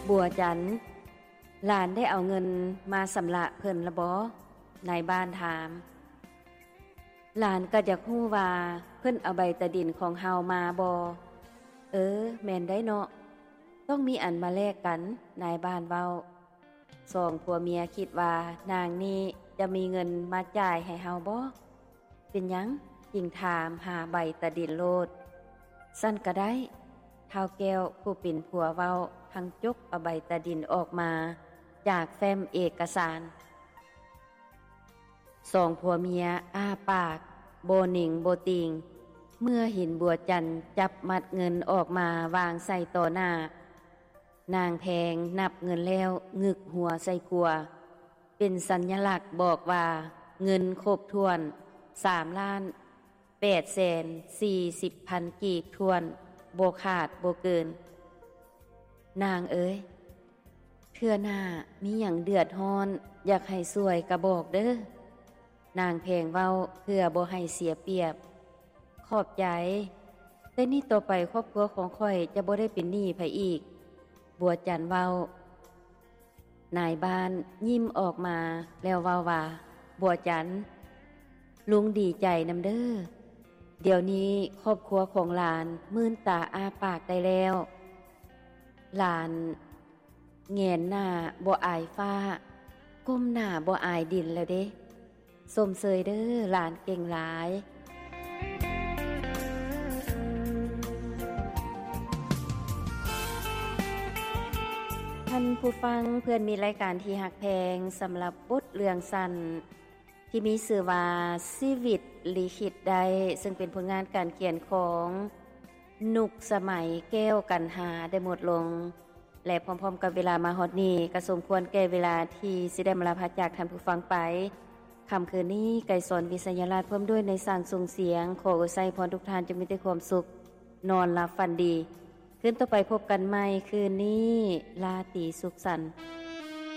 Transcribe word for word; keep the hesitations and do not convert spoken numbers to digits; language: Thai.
บัวจันทร์หลานได้เอาเงินมาสำระเพิ่นละบ่นายบ้านถามหลานก็อยากฮู้ว่าเพิ่นเอาใบตะดินของเฮามาบ่เออแม่นได้เนาะต้องมีอันมาแลกกันนายบ้านเว้าสองผัวเมียคิดว่านางนี่จะมีเงินมาจ่ายให้เฮาบ่เป็นหยังจึงถามหาใบตะดินโลดสั้นก็ได้เท้าแก้วผู้เป็นผัวเว้าทั้งจุกเอาใบตะดินออกมาจากแฟ้มเอกสารสองผัวเมียอ้าปากโบหนิงโบติงเมื่อเห็นบัวจันทร์จับมัดเงินออกมาวางใส่ต่อหน้านางแพงนับเงินแล้วงึกหัวใส่กลัวเป็นสัญลักษณ์บอกว่าเงินครบถ้วนสามล้านแปดแสนสี่สิบพันกีบถ้วนโบขาดโบเกินนางเอ้ยเทื่อหน้ามีหยังเดือดฮ้อนอยากให้สวยกะบอกเด้อนางแพงเว้าเพื่อบ่ให้เสียเปรียบขอบใจแต่นี่ต่อไปครอบครัวของข้อยจะบ่ได้เป็นหนี้ไผอีกบัวจันทร์เว้านายบ้านยิ้มออกมาแล้วเว้าว่าบัวจันทร์ลุงดีใจนำเด้อเดี๋ยวนี้ครอบครัวของหลานมื่นตาอ้าปากได้แล้วหลานแงนหน้าบ่อายฟ้าก้มหน้าบ่อายดินแล้วเด้สมเสยเด้อหลานเก่งหลายท่านผู้ฟังเพื่อนมีรายการที่หักแพงสำหรับบทเรื่องสั้นที่มีชื่อว่าชีวิตลิขิตใดซึ่งเป็นผลงานการเขียนของนุกสมัยแก้วกันหาได้หมดลงและพร้อมๆกับเวลามาฮอดนี้ก็สมควรแก่เวลาที่สิได้มาลาพักจากท่านผู้ฟังไปค่ำคืนนี้ไก่สอนวิทยาราชพร้อมด้วยในสร้างส่งเสียงขออวยพรพรทุกท่านจงมีแต่ความสุขนอนหลับฝันดีคืนต่อไปพบกันใหม่คืนนี้ลาตรีสุขสันต์